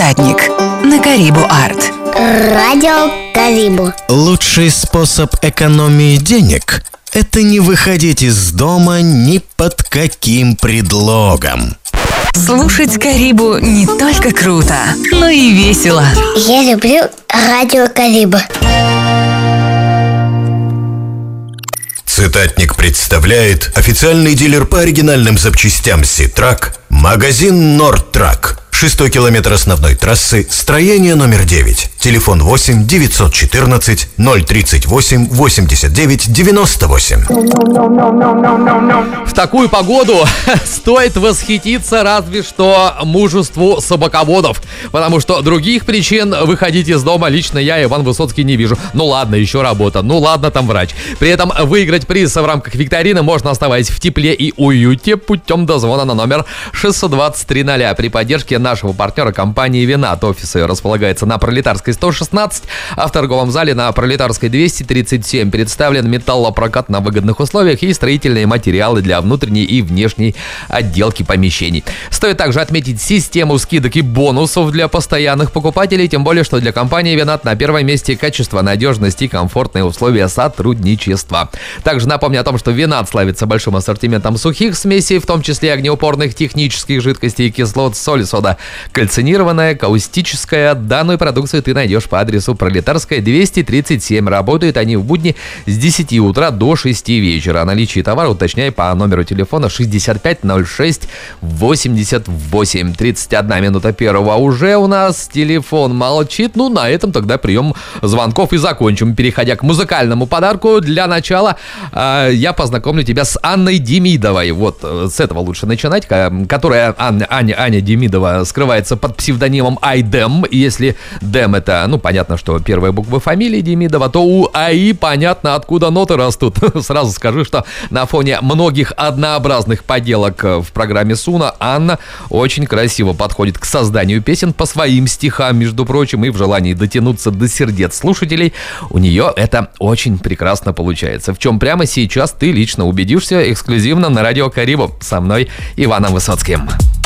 Цитатник на Карибу Арт. Радио Карибу. Лучший способ экономии денег – это не выходить из дома ни под каким предлогом. Слушать Карибу не только круто, но и весело. Я люблю радио Карибу. Цитатник представляет официальный дилер по оригинальным запчастям Ситрак, магазин Нордтрак. 6-й километр основной трассы, строение номер 9. Телефон 8 914 038 89 98. В такую погоду стоит восхититься разве что мужеству собаководов, потому что других причин выходить из дома лично я, Иван Высоцкий, не вижу. Ну ладно, еще работа, ну ладно, там врач. При этом выиграть приз в рамках викторины можно, оставаясь в тепле и уюте, путем дозвона на номер 623-00 при поддержке нашего партнера компании «Винат». Офис ее располагается на Пролетарской 116, а в торговом зале на Пролетарской 237 представлен металлопрокат на выгодных условиях и строительные материалы для внутренней и внешней отделки помещений. Стоит также отметить систему скидок и бонусов для постоянных покупателей, тем более, что для компании «Винат» на первом месте качество, надежность и комфортные условия сотрудничества. Также напомню о том, что «Винат» славится большим ассортиментом сухих смесей, в том числе огнеупорных технических жидкостей и кислот, соль, сода, кальцинированная, каустическая. Данную продукцию ты найдешь по адресу Пролетарская 237. Работают они в будни с 10 утра до 6 вечера. О наличии товара уточняй по номеру телефона 6506 88. 31 минута первого уже у нас. Телефон молчит. Ну, на этом тогда прием звонков и закончим. Переходя к музыкальному подарку, для начала я познакомлю тебя с Анной Демидовой. Вот с этого лучше начинать, которая Аня Демидова скрывается под псевдонимом Айдем. И если Дэм — это, понятно, что первая буква фамилии Демидова, то у АИ понятно, откуда ноты растут. Сразу скажу, что на фоне многих однообразных поделок в программе Суна Анна очень красиво подходит к созданию песен по своим стихам, между прочим, и в желании дотянуться до сердец слушателей у нее это очень прекрасно получается. В чем прямо сейчас ты лично убедишься эксклюзивно на радио Карибу со мной, Иваном Высоцким.